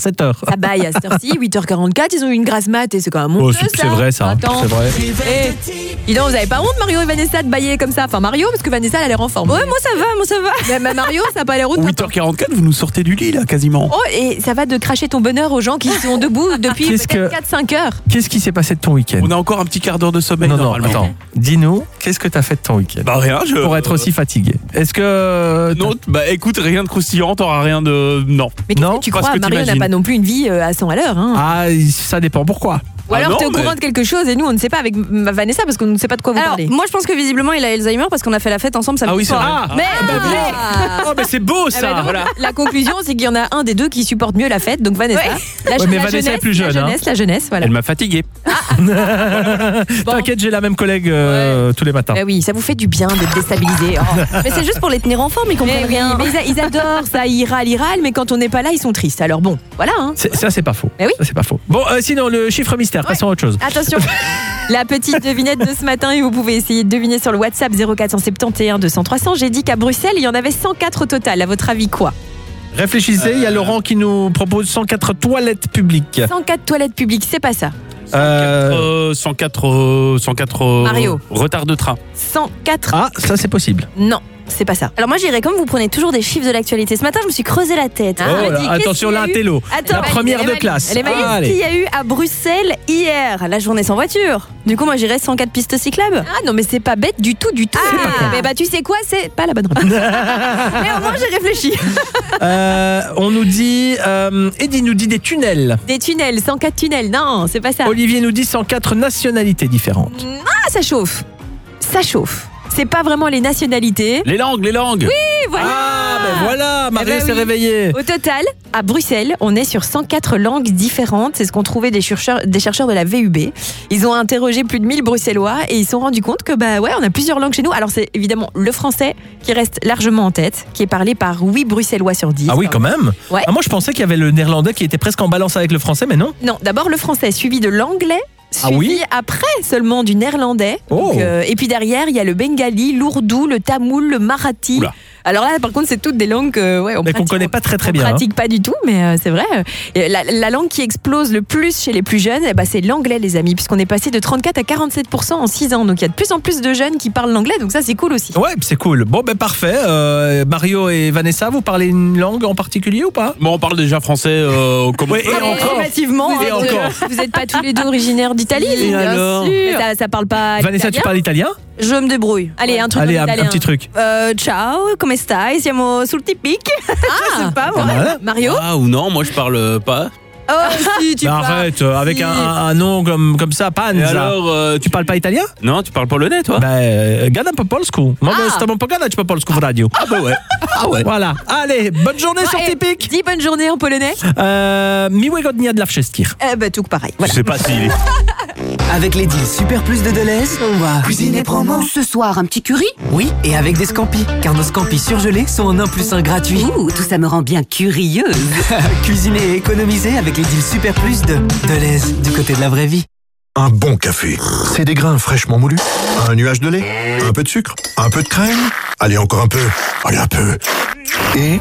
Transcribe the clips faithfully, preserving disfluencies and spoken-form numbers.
sept heures. Ça baille à cette heure-ci, huit heures quarante-quatre, ils ont eu une grasse mat et c'est quand même honteux, Oh, c'est, ça. c'est vrai ça, Attends. c'est vrai. Eh, dis donc, vous avez pas honte, Mario et Vanessa, de bailler comme ça? Enfin, Mario, parce que Vanessa, elle a l'air en forme. Ouais, moi ça va, moi ça va. Mais, mais Mario, ça n'a pas l'air honte. huit heures quarante-quatre, vous nous sortez du lit là, quasiment. Oh, et ça va de cracher ton bonheur aux gens qui sont debout depuis Qu'est-ce peut-être que- quatre cinq heures. Qu'est-ce qui s'est passé de ton week-end? On a encore un petit quart d'heure de sommeil Non, non, normalement. attends. Dis-nous, qu'est-ce que t'as fait de ton week-end? Bah rien, je... Pour être aussi fatigué. Est-ce que... Non, bah écoute, rien de croustillant, t'auras rien de... Non. Mais qu'est-ce Non, que tu pas crois? ce que Mario n'a t'imagines. pas non plus une vie euh, à cent à l'heure. Hein. Ah, ça dépend pourquoi. Ou alors Ah non, t'es au mais- courant de quelque chose et nous on ne sait pas avec m- Vanessa parce qu'on ne sait pas de quoi vous Alors, parlez. moi je pense que visiblement il a Alzheimer parce qu'on a fait la fête ensemble samedi Ah oui, c'est soir. vrai. Mais Ah, Oh, mais c'est beau Ah ça. bah donc, Voilà. La conclusion, c'est qu'il y en a un des deux qui supporte mieux la fête, donc Vanessa. La, Ouais, mais la Vanessa jeunesse, est plus jeune, La hein. jeunesse, la jeunesse, voilà. Elle m'a fatigué. T'inquiète, j'ai la même collègue euh, tous les matins. Bah oui, ça vous fait du bien d'être déstabilisé. Oh. Mais c'est juste pour les tenir en forme, ils Mais, comprennent oui, rien. mais ils, a- ils adorent ça, ils râlent, ils râlent, mais quand on n'est pas là, ils sont tristes. Alors bon, voilà. Hein. C'est- ça, c'est pas faux. Eh oui. Ça, c'est pas faux. Bon, euh, sinon, le chiffre mystère, passons à autre chose. Attention, la petite devinette de ce matin et vous pouvez essayer de deviner sur le WhatsApp zéro quatre sept un deux cents trois cents. J'ai dit qu'à Bruxelles, il y en avait cent quatre au total. À votre avis, quoi? Réfléchissez, il y a Laurent qui nous propose cent quatre toilettes publiques. cent quatre toilettes publiques, c'est pas ça. Euh, Euh, cent quatre... euh, cent quatre... euh, Mario. Retard de train. cent quatre. Ah, ça c'est possible. Non, c'est pas ça. Alors moi j'irais comme vous prenez toujours des chiffres de l'actualité. Ce matin je me suis creusé la tête. Ah, Oh elle là, dit, qu'est-ce attention, qu'il y a eu l'intello. Attends, La elle est première valide, de elle est classe. valide. Elle est valide. Ah, Qu'est-ce qu'il allez. y a eu à Bruxelles hier? La journée sans voiture. Du coup moi j'irais cent quatre pistes cyclables. Ah non, mais c'est pas bête du tout, du tout. Ah. Mais bah tu sais quoi, c'est pas la bonne réponse. Mais au moins j'ai réfléchi. Euh, on nous dit, euh, Eddie nous dit des tunnels. Des tunnels, cent quatre tunnels, non, c'est pas ça. Olivier nous dit cent quatre nationalités différentes. Ah, ça chauffe. Ça chauffe. C'est pas vraiment les nationalités. Les langues, les langues. Et voilà. Ah, ben voilà, Marie Eh ben s'est oui. réveillée. Au total, à Bruxelles, on est sur cent quatre langues différentes. C'est ce qu'ont trouvé des chercheurs, des chercheurs de la V U B. Ils ont interrogé plus de mille Bruxellois et ils se sont rendus compte que bah ouais, on a plusieurs langues chez nous. Alors c'est évidemment le français qui reste largement en tête, qui est parlé par huit Bruxellois sur dix. Ah oui, quand même. Ouais. Ah, moi, je pensais qu'il y avait le néerlandais qui était presque en balance avec le français, mais non. Non, d'abord le français, suivi de l'anglais. Ah Suivi oui après seulement du néerlandais. Oh. Donc, euh, et puis derrière, il y a le bengali, l'ourdou, le tamoul, le marathi. Oula. Alors là, par contre, c'est toutes des langues que, ouais, on Mais qu'on pratique- connaît pas très très on bien. hein. pratique pas du tout, mais euh, c'est vrai. Et La, la langue qui explose le plus chez les plus jeunes, eh ben, c'est l'anglais, les amis, puisqu'on est passé de trente-quatre à quarante-sept pour cent en six ans. Donc il y a de plus en plus de jeunes qui parlent l'anglais, donc ça c'est cool aussi. Ouais, c'est cool. Bon, ben parfait. Euh, Mario et Vanessa, vous parlez une langue en particulier ou pas? Bon, on parle déjà français euh, comme Oui, et Et encore. relativement, Et hein, encore. euh, vous n'êtes pas tous les deux originaires d'Italie? Et bien alors sûr. Ça, ça parle pas Vanessa, tu italien. parles italien? Je me débrouille. Allez, un truc Allez, en un, un italien. petit truc. Euh, ciao, come stai? Siamo sul tipic. Ah, pas, Pas moi. mal. Mario? Ah ou non, moi je parle pas. Oh, si, tu Mais parles. arrête, euh, avec Si. un, un nom comme, comme ça, Et Panza. alors, euh, Tu parles pas italien? Non, tu parles polonais toi? Ben, euh, gadam po polsku. Mam Ah. z tobą pogadać po polsku w radiu. Ah bah ouais. Ah ouais. Voilà. Allez, bonne journée sur Ouais, Typique. Dis bonne journée en polonais. Euh, miłego dnia dla wszystkich. Eh ben, tout pareil. Voilà. Je sais pas s'il est... Avec les deals Super Plus de Deleuze, on va cuisiner promo. Ce soir, un petit curry? Oui, et avec des scampis, car nos scampis surgelés sont en un plus un gratuit. Ouh, tout ça me rend bien curieuse. Cuisiner et économiser avec les deals Super Plus de Deleuze, du côté de la vraie vie. Un bon café, c'est des grains fraîchement moulus, un nuage de lait, un peu de sucre, un peu de crème, allez encore un peu, allez un peu, et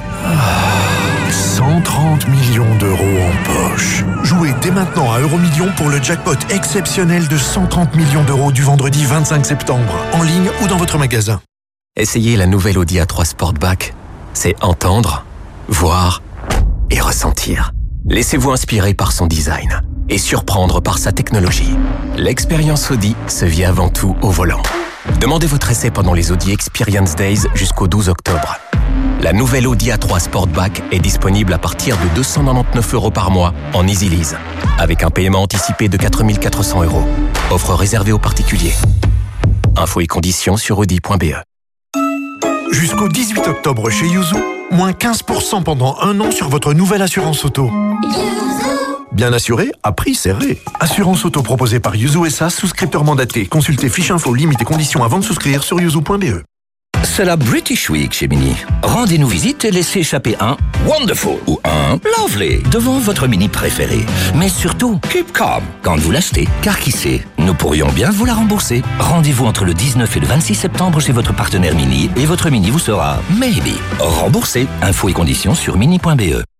cent trente millions d'euros en poche. Jouez dès maintenant à Euromillions pour le jackpot exceptionnel de cent trente millions d'euros du vendredi vingt-cinq septembre, en ligne ou dans votre magasin. Essayez la nouvelle Audi A trois Sportback. C'est entendre, voir et ressentir. Laissez-vous inspirer par son design et surprendre par sa technologie. L'expérience Audi se vit avant tout au volant. Demandez votre essai pendant les Audi Experience Days jusqu'au douze octobre. La nouvelle Audi A trois Sportback est disponible à partir de deux cent quatre-vingt-dix-neuf euros par mois en Easy Lease, avec un paiement anticipé de quatre mille quatre cents euros. Offre réservée aux particuliers. Infos et conditions sur audi point b e. Jusqu'au dix-huit octobre chez Yuzu, moins quinze pour cent pendant un an sur votre nouvelle assurance auto. Bien assuré, à prix serré. Assurance auto proposée par Yuzu S A, souscripteur mandaté. Consultez fiche info, limites et conditions avant de souscrire sur yuzu point b e. C'est la British Week chez Mini. Rendez-nous visite et laissez échapper un Wonderful ou un Lovely devant votre Mini préféré. Mais surtout, keep calm quand vous l'achetez, car qui sait, nous pourrions bien vous la rembourser. Rendez-vous entre le dix-neuf et le vingt-six septembre chez votre partenaire Mini et votre Mini vous sera maybe remboursé. Infos et conditions sur mini point b e.